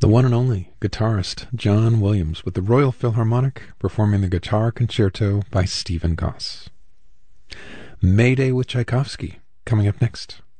The one and only guitarist John Williams with the Royal Philharmonic performing the Guitar Concerto by Stephen Goss. Mayday with Tchaikovsky coming up next.